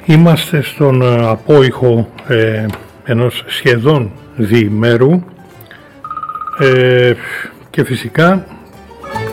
Είμαστε στον απόϊχο ενός σχεδόν διημέρου και φυσικά